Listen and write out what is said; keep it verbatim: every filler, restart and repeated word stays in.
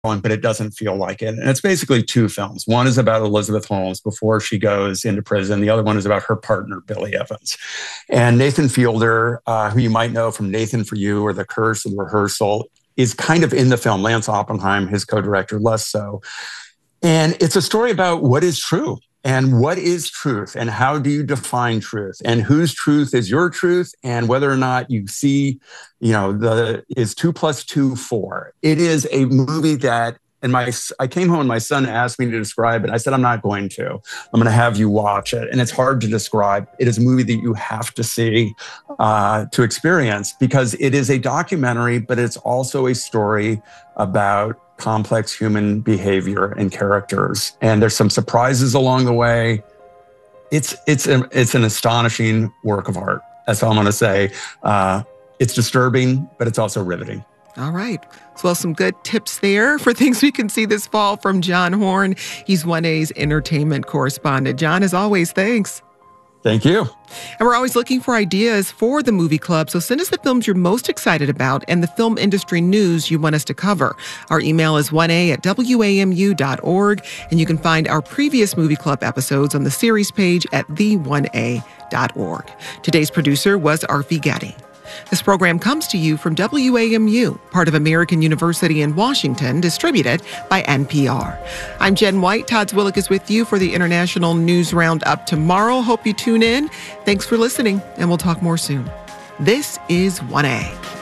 but it doesn't feel like it. And it's basically two films. One is about Elizabeth Holmes before she goes into prison. The other one is about her partner, Billy Evans. And Nathan Fielder, uh, who you might know from Nathan for You or The Curse of the Rehearsal, is kind of in the film. Lance Oppenheim, his co-director, less so. And it's a story about what is true. And what is truth? And how do you define truth? And whose truth is your truth? And whether or not you see, you know, the is two plus two four. It is a movie that, and my I came home and my son asked me to describe it. I said, I'm not going to. I'm going to have you watch it. And it's hard to describe. It is a movie that you have to see uh, to experience, because it is a documentary, but it's also a story about complex human behavior and characters. And there's some surprises along the way. It's it's a, it's an astonishing work of art. That's all I'm going to say. Uh, it's disturbing, but it's also riveting. All right. Well, some good tips there for things we can see this fall from John Horn. He's one A's entertainment correspondent. John, as always, thanks. Thank you. And we're always looking for ideas for the movie club. So send us the films you're most excited about and the film industry news you want us to cover. Our email is one a at w a m u dot org. And you can find our previous movie club episodes on the series page at the one a dot org. Today's producer was Arfi Getty. This program comes to you from W A M U, part of American University in Washington, distributed by N P R. I'm Jen White. Todd Zwillich is with you for the International News Roundup tomorrow. Hope you tune in. Thanks for listening, and we'll talk more soon. This is one A.